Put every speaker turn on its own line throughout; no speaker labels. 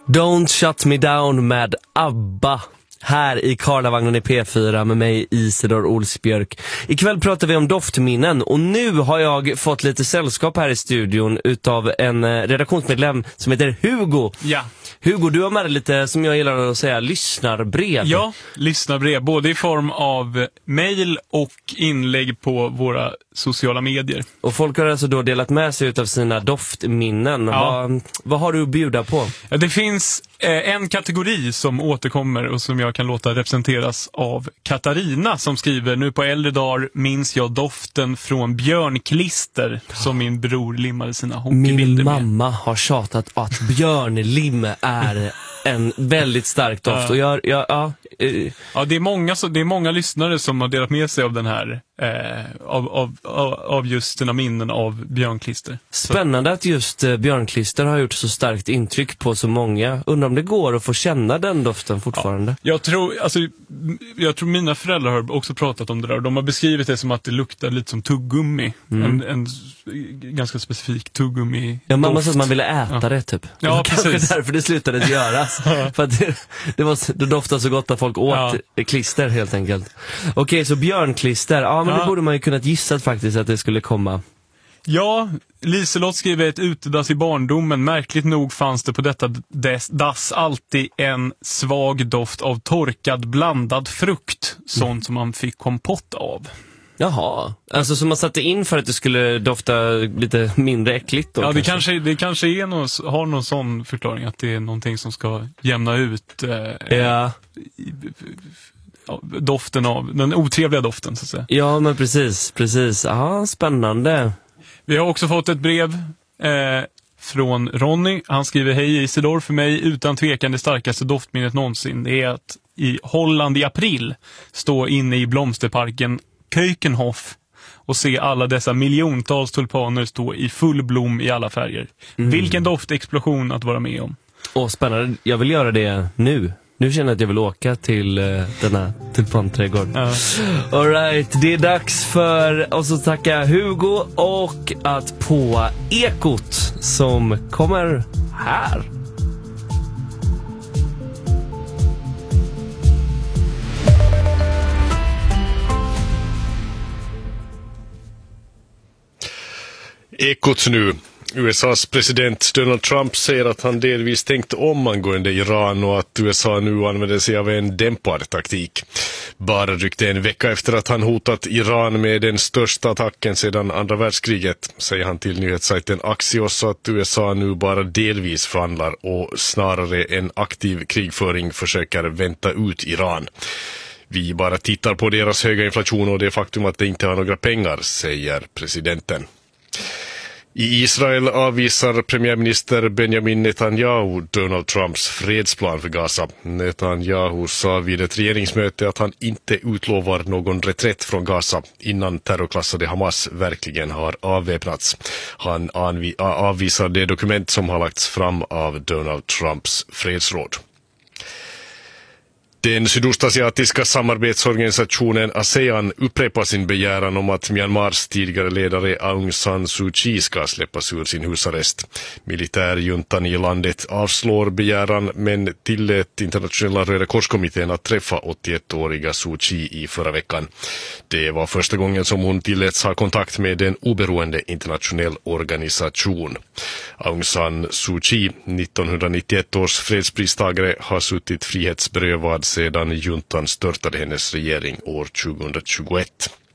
Don't Shut Me Down med ABBA. Här i Karlavagnen i P4 med mig Isidor Olsbjörk. Ikväll pratar vi om doftminnen och nu har jag fått lite sällskap här i studion utav en redaktionsmedlem som heter Hugo.
Ja.
Hugo, du har med dig lite, som jag gillar att säga, lyssnarbrev.
Ja, lyssnarbrev. Både i form av mejl och inlägg på våra sociala medier.
Och folk har alltså då delat med sig utav sina doftminnen.
Ja.
Vad har du att bjuda på?
Ja, det finns en kategori som återkommer och som jag kan låta representeras av Katarina som skriver: nu på äldre dagar minns jag doften från björnklister som min bror limmade sina hockeybilder
Min
med.
mamma har tjatat att björnlim är en väldigt stark doft. Och
Ja, det är många lyssnare som har delat med sig av den här av just sina minnen av björnklister.
Spännande att just björnklister har gjort så starkt intryck på så många. Undrar om det går att få känna den doften fortfarande.
Ja, jag tror mina föräldrar har också pratat om det där. De har beskrivit det som att det luktar lite som tuggummi. En ganska specifik tuggummi.
Ja, mamma sa att man ville äta det typ. Det
Ja,
var kanske
precis.
därför det slutade göras. För att det doftade så gott att folk åt klister helt enkelt. Okej, så björnklister. Ja, men det borde man ju kunnat gissa faktiskt att det skulle komma.
Ja, Liselott skriver ett utedass i barndomen. Märkligt nog fanns det på detta dass alltid en svag doft av torkad blandad frukt. Sånt som man fick kompott av.
Jaha, alltså som man satte in för att det skulle dofta lite mindre äckligt då?
Ja, det kanske är har någon sån förklaring att det är någonting som ska jämna ut doften av, den otrevliga doften så att säga.
Ja, men precis. Ja, spännande.
Vi har också fått ett brev från Ronny. Han skriver: hej Isidor, för mig utan tvekan det starkaste doftminnet någonsin. Det är att i Holland i april stå inne i blomsterparken Keukenhof och se alla dessa miljontals tulpaner stå i full blom i alla färger. Vilken doftexplosion att vara med om.
Åh, spännande. Jag vill göra det nu. Nu känner jag att jag vill åka till denna tulpanträdgård. All right, det är dags för oss att tacka Hugo och att på Ekot som kommer här.
Ekot nu. USAs president Donald Trump säger att han delvis tänkt om angående Iran och att USA nu använder sig av en dämpad taktik. Bara drygt en vecka efter att han hotat Iran med den största attacken sedan andra världskriget säger han till nyhetssajten Axios att USA nu bara delvis förhandlar och snarare en aktiv krigföring försöker vänta ut Iran. Vi bara tittar på deras höga inflation och det faktum att de inte har några pengar, säger presidenten. I Israel avvisar premiärminister Benjamin Netanyahu Donald Trumps fredsplan för Gaza. Netanyahu sa vid ett regeringsmöte att han inte utlovar någon reträtt från Gaza innan terrorklassade Hamas verkligen har avväpnats. Han avvisar det dokument som har lagts fram av Donald Trumps fredsråd. Den sydostasiatiska samarbetsorganisationen ASEAN upprepar sin begäran om att Myanmars tidigare ledare Aung San Suu Kyi ska släppas ur sin husarrest. Militärjuntan i landet avslår begäran men tillät internationella Röda korskommittén att träffa 81-åriga Suu Kyi i förra veckan. Det var första gången som hon tilläts ha kontakt med en oberoende internationell organisation. Aung San Suu Kyi, 1991 års fredspristagare, har suttit frihetsberövad sedan juntan störtade hennes regering år 2021.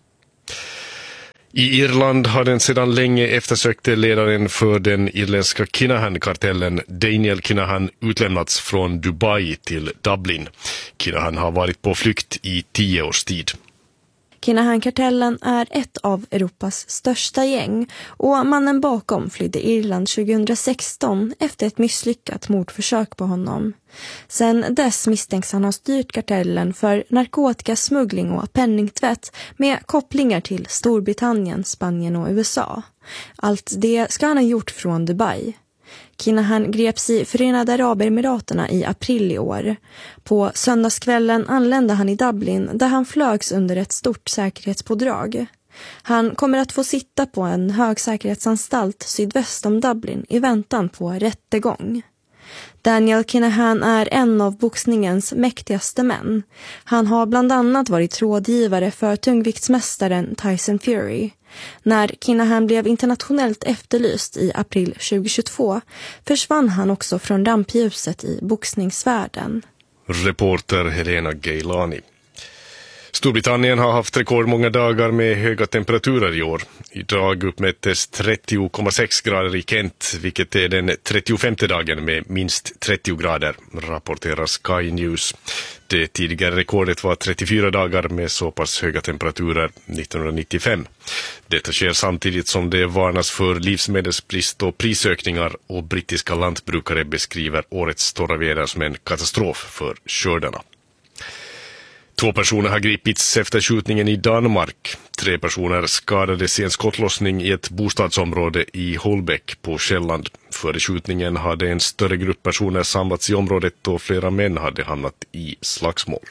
I Irland har den sedan länge eftersökte ledaren för den irländska Kinahan-kartellen Daniel Kinahan utlämnats från Dubai till Dublin. Kinahan har varit på flykt i 10 års tid.
Kinahan-kartellen är ett av Europas största gäng och mannen bakom flydde Irland 2016 efter ett misslyckat mordförsök på honom. Sen dess misstänks han ha styrt kartellen för narkotikasmuggling och penningtvätt med kopplingar till Storbritannien, Spanien och USA. Allt det ska han ha gjort från Dubai. Kinahan greps i Förenade Arabemiraterna i april i år. På söndagskvällen anlände han i Dublin där han flögs under ett stort säkerhetspådrag. Han kommer att få sitta på en högsäkerhetsanstalt sydväst om Dublin i väntan på rättegång. Daniel Kinahan är en av boxningens mäktigaste män. Han har bland annat varit rådgivare för tungviktsmästaren Tyson Fury. När Kinahan blev internationellt efterlyst i april 2022 försvann han också från rampljuset i boxningsvärlden.
Reporter Helena Gailani. Storbritannien har haft rekordmånga dagar med höga temperaturer i år. Idag uppmättes 30,6 grader i Kent, vilket är den 35:e dagen med minst 30 grader, rapporterar Sky News. Det tidigare rekordet var 34 dagar med så pass höga temperaturer 1995. Detta sker samtidigt som det varnas för livsmedelsbrist och prisökningar, och brittiska lantbrukare beskriver årets torra väder som en katastrof för skördarna. 2 personer har gripits efter skjutningen i Danmark. 3 personer skadades i en skottlossning i ett bostadsområde i Holbäck på Själland. Före skjutningen hade en större grupp personer samlats i området och flera män hade hamnat i slagsmål.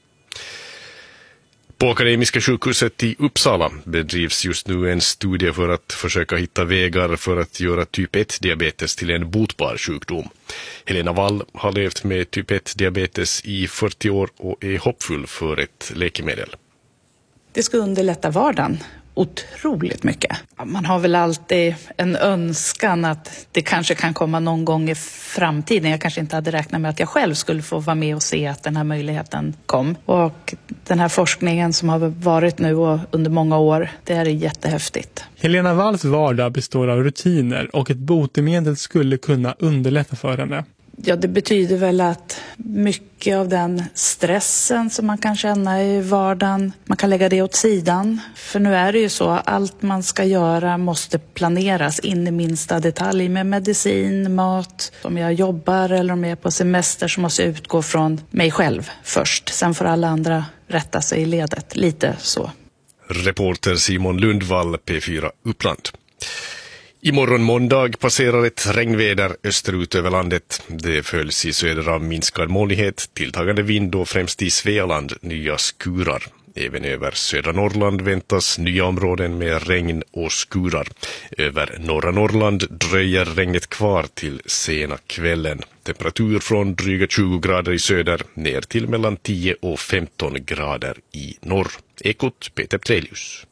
På Akademiska sjukhuset i Uppsala bedrivs just nu en studie för att försöka hitta vägar för att göra typ 1-diabetes till en botbar sjukdom. Helena Wall har levt med typ 1-diabetes i 40 år och är hoppfull för ett läkemedel.
Det ska underlätta vardagen otroligt mycket. Man har väl alltid en önskan att det kanske kan komma någon gång i framtiden. Jag kanske inte hade räknat med att jag själv skulle få vara med och se att den här möjligheten kom. Och den här forskningen som har varit nu och under många år, det är jättehäftigt.
Helena Walls vardag består av rutiner och ett botemedel skulle kunna underlätta för henne.
Ja, det betyder väl att mycket av den stressen som man kan känna i vardagen, man kan lägga det åt sidan. För nu är det ju så, allt man ska göra måste planeras in i minsta detalj med medicin, mat. Om jag jobbar eller om jag är på semester så måste jag utgå från mig själv först. Sen får alla andra rätta sig i ledet, lite så.
Reporter Simon Lundvall, P4 Uppland. Imorgon måndag passerar ett regnväder österut över landet. Det följs i söder av minskad molnighet, tilltagande vind och främst i Svealand nya skurar. Även över södra Norrland väntas nya områden med regn och skurar. Över norra Norrland dröjer regnet kvar till sena kvällen. Temperatur från dryga 20 grader i söder ner till mellan 10 och 15 grader i norr. Ekot Peter Trelius.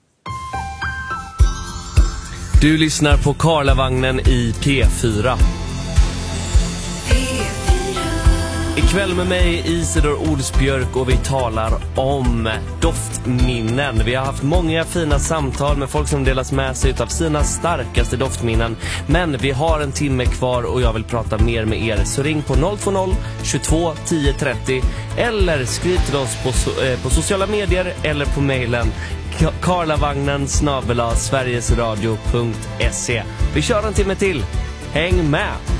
Du lyssnar på Karlavagnen i P4. Ikväll med mig Isidor Olsbjörk och vi talar om doftminnen. Vi har haft många fina samtal med folk som delas med sig av sina starkaste doftminnen. Men vi har en timme kvar och jag vill prata mer med er. Så ring på 020 22 10 30 eller skriv till oss på sociala medier eller på mejlen karlavagnen@sverigesradio.se. Vi kör en timme till. Häng med!